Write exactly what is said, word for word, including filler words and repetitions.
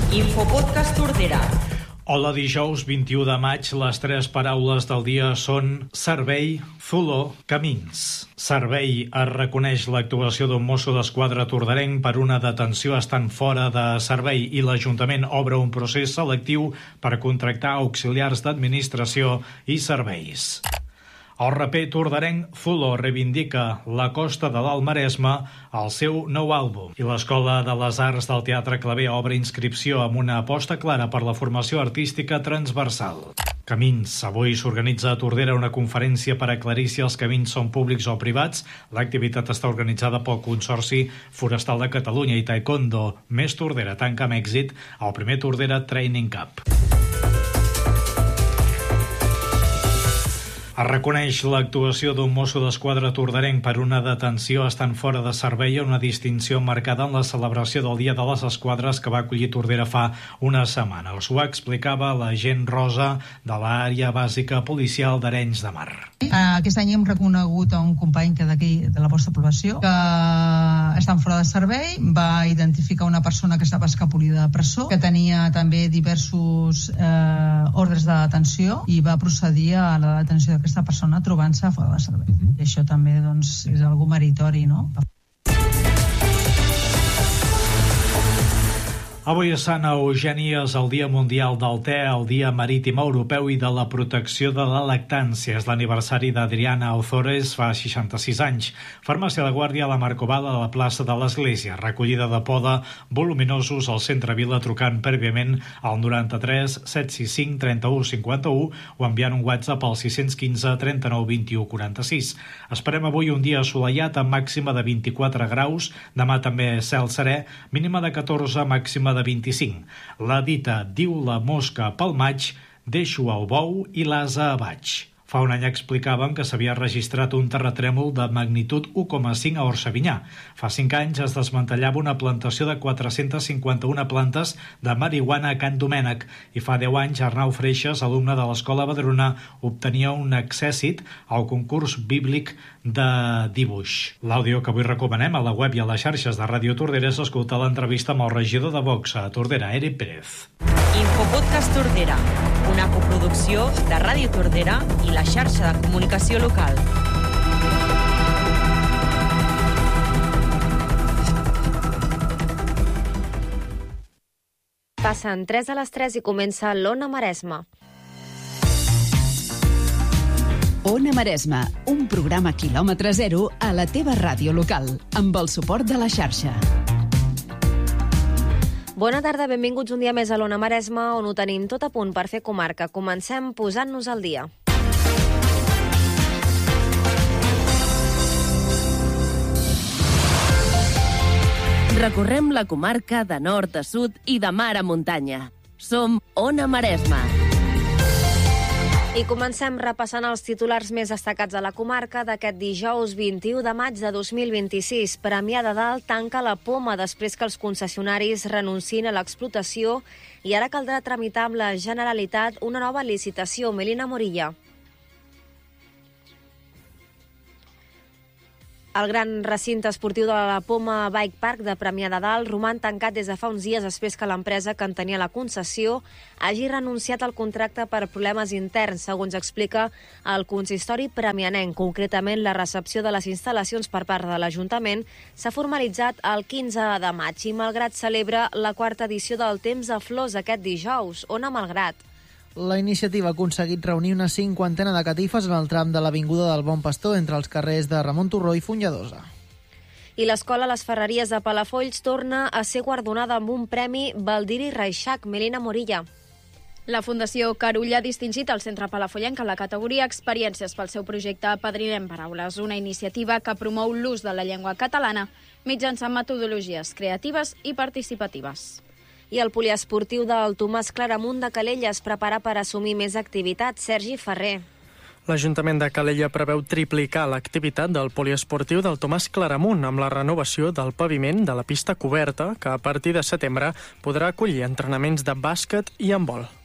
Infopodcast Tordera. Hola, dijous vint-i-u de maig, les tres paraules del dia són servei, zulo, camins. Servei es reconeix l'actuació d'un mosso d'esquadra torderenc per una detenció estant fora de servei i l'Ajuntament obre un procés selectiu per contractar auxiliars d'administració i serveis. El raper torderenc Zulo reivindica la Costa de l'Alt Maresme al seu nou àlbum. I l'Escola de les Arts del Teatre Claver obre inscripció amb una aposta clara per la formació artística transversal. Camins. Avui s'organitza a Tordera una conferència per aclarir si els camins són públics o privats. L'activitat està organitzada pel Consorci Forestal de Catalunya i Taekwondo Més Tordera tanca amb èxit el primer Tordera Training Cup. Es reconeix l'actuació d'un mosso d'esquadra torderenc per una detenció estant fora de servei, una distinció marcada en la celebració del Dia de les Esquadres que va acollir Tordera fa una setmana. Us ho explicava l'agent Rosa de l'àrea bàsica policial d'Arenys de Mar. Aquest any hem reconegut a un company que d'aquí de la vostra població que estan fora de servei, va identificar una persona que estava escapolida de presó, que tenia també diversos eh, ordres de detenció i va procedir a la detenció d'aquesta aquesta persona trobant-se fora de servei. I això també doncs, és algo meritori, no? Avui a Sant Eugeni és el Dia Mundial del Te, el Dia Marítim Europeu i de la Protecció de la Lactància. És l'aniversari d'Adriana Ozores, fa seixanta-sis anys. Farmàcia de Guàrdia a la Marcovada a la plaça de l'Església. Recollida de poda voluminosos al centre Vila trucant prèviament al noranta-tres set sis cinc trenta-u cinquanta-u o enviant un WhatsApp al sis un cinc trenta-nou vint-i-u quaranta-sis. Esperem avui un dia assolellat amb màxima de vint-i-quatre graus. Demà també cel serè, mínima de catorze, màxima de de vint-i-cinc. La dita diu la mosca pel maig, deixo el bou i l'ase a baix. Fa un any explicàvem que s'havia registrat un terratrèmol de magnitud u coma cinc a Orxavinyà. Fa cinc anys es desmantellava una plantació de quatre-cents cinquanta-una plantes de marihuana a Can Domènec i fa deu anys Arnau Freixas, alumne de l'Escola Badruna, obtenia un accèssit al concurs bíblic de dibuix. L'àudio que avui recomanem a la web i a les xarxes de Ràdio Tordera és escoltar l'entrevista amb el regidor de Vox a Tordera, Eric Pérez. Infopodcast Tordera, una coproducció de Ràdio Tordera i la xarxa de comunicació local. Passen tres a les tres i comença l'Ona Maresme. Ona Maresme, un programa quilòmetre zero a la teva ràdio local, amb el suport de la xarxa. Bona tarda, benvinguts un dia més a l'Ona Maresme, on ho tenim tot a punt per fer comarca. Comencem posant-nos al dia. Recorrem la comarca de nord a sud i de mar a muntanya. Som Ona Maresme. I comencem repassant els titulars més destacats de la comarca d'aquest dijous vint-i-u de maig de dos mil vint-i-sis. Premià de Dalt tanca la poma després que els concessionaris renunciïn a l'explotació i ara caldrà tramitar amb la Generalitat una nova licitació. Melina Morilla. El gran recinte esportiu de la Poma Bike Park de Premià de Dalt roman tancat des de fa uns dies després que l'empresa que en tenia la concessió hagi renunciat al contracte per problemes interns, segons explica el consistori premianenc. Concretament, la recepció de les instal·lacions per part de l'Ajuntament s'ha formalitzat el quinze de maig i Malgrat celebra la quarta edició del Temps de Flors aquest dijous. Ona Malgrat. La iniciativa ha aconseguit reunir una cinquantena de catifes en el tram de l'Avinguda del Bon Pastor entre els carrers de Ramon Turró i Fonlladosa. I l'escola Les Ferreries de Palafolls torna a ser guardonada amb un premi Baldiri Reixac. Melina Morilla. La Fundació Carulla ha distingit el Centre Palafollenc en la categoria Experiències pel seu projecte Padrinem Paraules, una iniciativa que promou l'ús de la llengua catalana mitjançant metodologies creatives i participatives. I el poliesportiu del Tomàs Claramunt de Calella es prepara per assumir més activitat. Sergi Ferrer. L'Ajuntament de Calella preveu triplicar l'activitat del poliesportiu del Tomàs Claramunt amb la renovació del paviment de la pista coberta que a partir de setembre podrà acollir entrenaments de bàsquet i handbol.